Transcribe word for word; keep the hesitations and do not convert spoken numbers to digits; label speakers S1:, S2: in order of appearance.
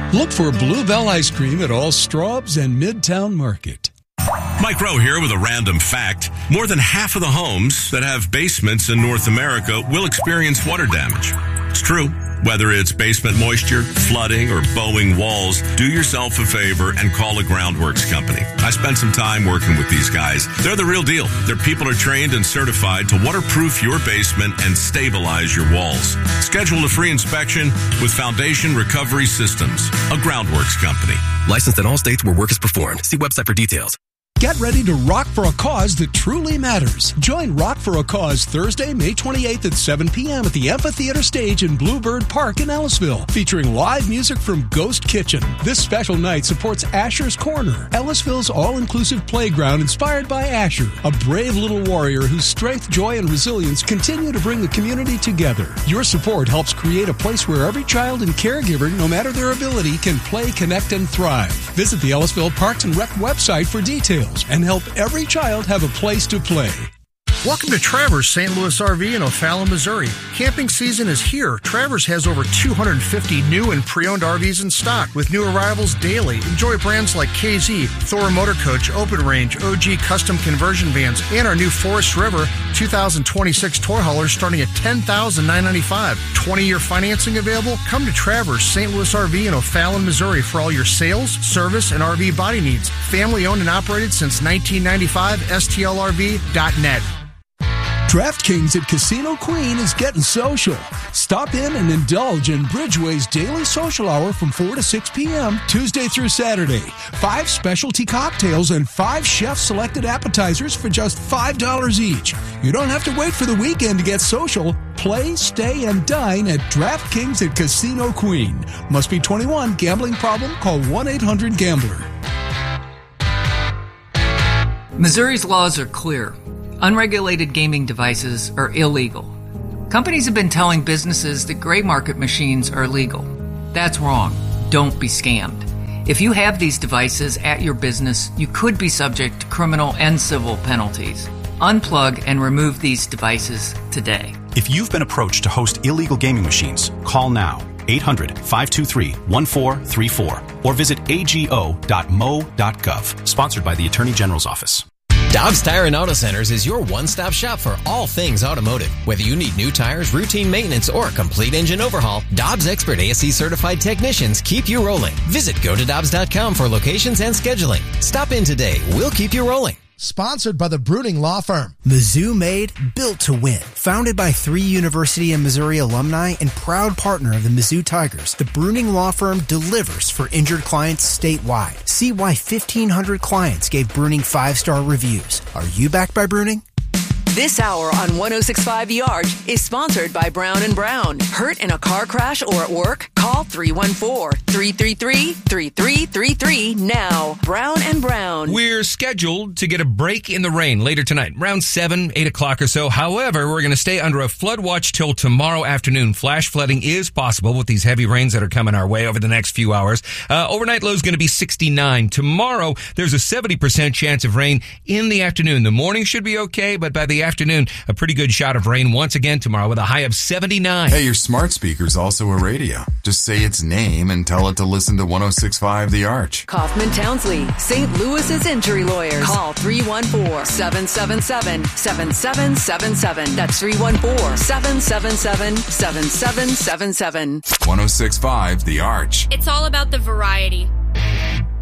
S1: Look for Bluebell Ice Cream at all Straubs and Midtown Market.
S2: Mike Rowe here with a random fact. More than half of the homes that have basements in North America will experience water damage. It's true. Whether it's basement moisture, flooding, or bowing walls, do yourself a favor and call a Groundworks company. I spent some time working with these guys. They're the real deal. Their people are trained and certified to waterproof your basement and stabilize your walls. Schedule a free inspection with Foundation Recovery Systems, a Groundworks company.
S3: Licensed in all states where work is performed. See website for details.
S1: Get ready to rock for a cause that truly matters. Join Rock for a Cause Thursday, May twenty-eighth at seven p.m. at the Amphitheater Stage in Bluebird Park in Ellisville, featuring live music from Ghost Kitchen. This special night supports Asher's Corner, Ellisville's all-inclusive playground inspired by Asher, a brave little warrior whose strength, joy, and resilience continue to bring the community together. Your support helps create a place where every child and caregiver, no matter their ability, can play, connect, and thrive. Visit the Ellisville Parks and Rec website for details and help every child have a place to play.
S4: Welcome to Travers Saint Louis R V in O'Fallon, Missouri. Camping season is here. Travers has over two hundred fifty new and pre-owned R Vs in stock with new arrivals daily. Enjoy brands like K Z, Thor Motor Coach, Open Range, O G Custom Conversion Vans, and our new Forest River two thousand twenty-six toy haulers starting at ten thousand nine hundred ninety-five dollars. twenty-year financing available? Come to Travers Saint Louis R V in O'Fallon, Missouri for all your sales, service, and R V body needs. Family owned and operated since nineteen ninety-five. S T L R V dot net.
S1: DraftKings at Casino Queen is getting social. Stop in and indulge in Bridgeway's daily social hour from four to six p.m. Tuesday through Saturday. Five specialty cocktails and five chef-selected appetizers for just five dollars each. You don't have to wait for the weekend to get social. Play, stay, and dine at DraftKings at Casino Queen. Must be twenty-one. Gambling problem? Call one eight hundred gambler.
S5: Missouri's laws are clear. Unregulated gaming devices are illegal. Companies have been telling businesses that gray market machines are legal. That's wrong. Don't be scammed. If you have these devices at your business, you could be subject to criminal and civil penalties. Unplug and remove these devices today.
S6: If you've been approached to host illegal gaming machines, call now. eight hundred, five two three, one four three four or visit A G O dot M O dot gov. Sponsored by the Attorney General's Office.
S7: Dobbs Tire and Auto Centers is your one-stop shop for all things automotive. Whether you need new tires, routine maintenance, or a complete engine overhaul, Dobbs expert A S E certified technicians keep you rolling. Visit go to dobbs dot com for locations and scheduling. Stop in today. We'll keep you rolling.
S8: Sponsored by the Bruning Law Firm. Mizzou made, built to win. Founded by three University of Missouri alumni and proud partner of the Mizzou Tigers, the Bruning Law Firm delivers for injured clients statewide. See why fifteen hundred clients gave Bruning five-star reviews. Are you backed by Bruning?
S9: This hour on one oh six point five The Arch is sponsored by Brown and Brown. Hurt in a car crash or at work? Call three one four, three three three, three three three three now. Brown and Brown.
S10: We're scheduled to get a break in the rain later tonight, around seven, eight o'clock or so. However, we're going to stay under a flood watch till tomorrow afternoon. Flash flooding is possible with these heavy rains that are coming our way over the next few hours. Uh, overnight low is going to be sixty-nine. Tomorrow, there's a seventy percent chance of rain in the afternoon. The morning should be okay, but by the afternoon, a pretty good shot of rain once again tomorrow with a high of seventy-nine.
S11: Hey, your smart speaker's also a radio. Just say its name and tell it to listen to one oh six point five The Arch.
S9: Kaufman Townsley, Saint Louis's injury lawyers. Call three one four, seven seven seven, seven seven seven seven. That's three one four, seven seven seven, seven seven seven seven.
S11: one oh six point five The Arch.
S12: It's all about the variety.